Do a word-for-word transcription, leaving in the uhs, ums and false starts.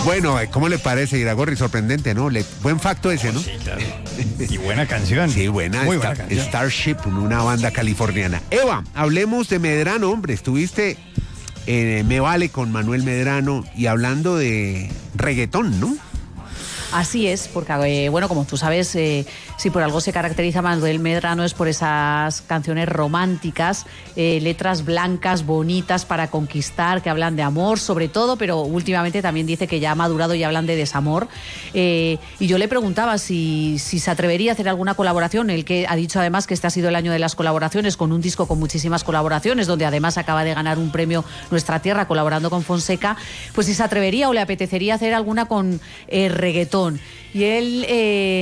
Bueno, ¿cómo le parece, Iragorri? Sorprendente, ¿no? Le, buen facto ese, ¿no? Sí, claro. Y buena canción. Sí, buena. Muy Star, buena canción. Starship, una banda californiana. Eva, hablemos de Medrano, hombre. Estuviste en Me Vale con Manuel Medrano y hablando de reggaetón, ¿no? Así es, porque, eh, bueno, como tú sabes, eh, si por algo se caracteriza Manuel Medrano es por esas canciones románticas, eh, letras blancas, bonitas para conquistar, que hablan de amor sobre todo, pero últimamente también dice que ya ha madurado y hablan de desamor. Eh, y yo le preguntaba si, si se atrevería a hacer alguna colaboración, él que ha dicho además que este ha sido el año de las colaboraciones, con un disco con muchísimas colaboraciones, donde además acaba de ganar un premio Nuestra Tierra colaborando con Fonseca, pues si se atrevería o le apetecería hacer alguna con eh, reggaetón. Y él... Eh,